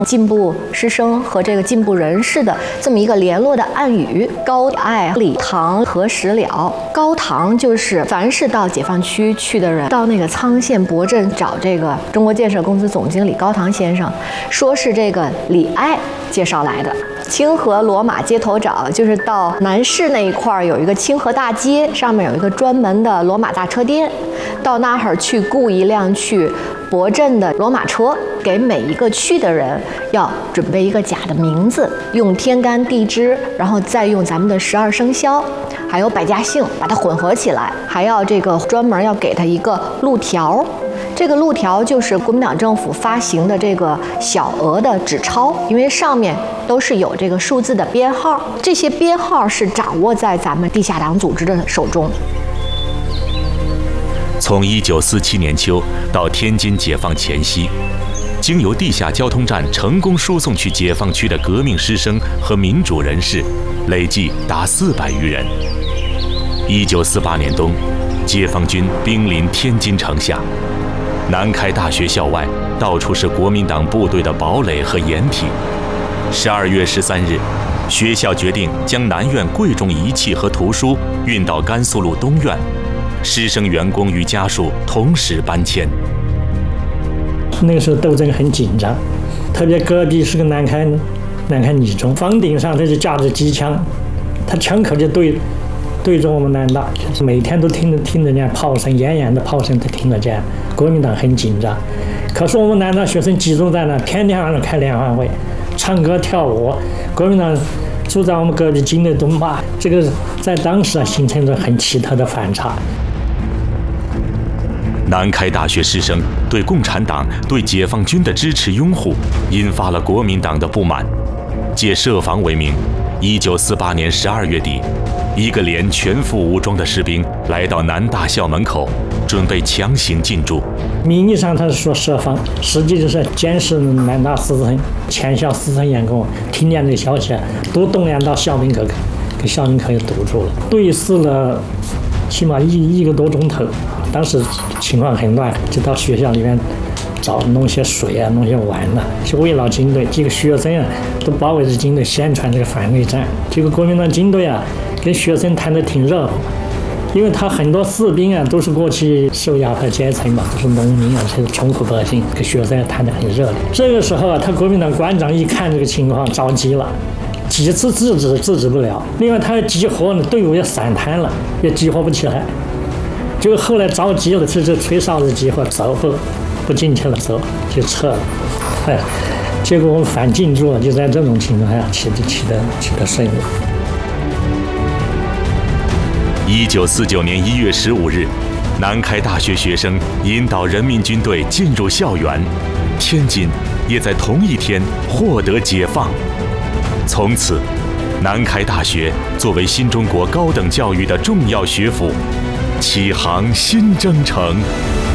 进步师生和这个进步人士的这么一个联络的暗语：高爱礼堂何时了？高堂就是凡是到解放区去的人，到那个沧县博镇找这个中国建设公司总经理高堂先生，说是这个李爱介绍来的。清河罗马街头找，就是到南市那一块有一个清河大街，上面有一个专门的罗马大车店，到那儿去雇一辆去博镇的罗马车，给每一个去的人要准备一个假的名字，用天干地支，然后再用咱们的12生肖，还有百家姓，把它混合起来，还要这个专门要给他一个路条。这个路条就是国民党政府发行的这个小额的纸钞，因为上面都是有这个数字的编号，这些编号是掌握在咱们地下党组织的手中。 从1947年秋到天津解放前夕，经由地下交通站成功输送去解放区的革命师生和民主人士，累计达400余人。1948年冬，解放军兵临天津城下，南开大学校外到处是国民党部队的堡垒和掩体。12月13日，学校决定将南院贵重仪器和图书运到甘肃路东院，师生员工与家属同时搬迁。 那个时候斗争很紧张，特别隔壁是个南开女中，房顶上他就架着机枪，他枪口就对着我们南大，就是每天都听着那炮声，严严的炮声都听得见。国民党很紧张，可是我们南大学生集中在那，天天晚上开联欢会，唱歌跳舞。国民党住在我们隔壁军队都骂，这个在当时形成了很奇特的反差。 南开大学师生对共产党、对解放军的支持拥护，引发了国民党的不满。借设防为名，1948年12月底，一个连全副武装的士兵来到南大校门口，准备强行进驻。 名义上他是说设防，实际就是监视南大师生。全校师生员工听见这个消息，都动员到校门口，给校门口也堵住了，对峙了起码一个多钟头。当时情况很乱，就到学校里面弄些水啊，弄些碗啊，就慰劳军队。几个学生啊，都包围着军队宣传这个反内战。这个国民党军队啊，跟学生谈得挺热乎，因为他很多士兵啊，都是过去受压迫阶层嘛，都是农民啊，这是穷苦百姓，跟学生谈得很热烈。这个时候啊，他国民党馆长一看这个情况，着急了。几次制止不了，另外他要激活呢，队伍也散摊了，也激活不起来。就后来着急了，这吹哨子激活，走不进去了，走就撤了。结果我们反进驻了，就在这种情况下取得胜利。 1949年1月15日，南开大学学生引导人民军队进入校园，天津也在同一天获得解放。从此，南开大学作为新中国高等教育的重要学府，启航新征程。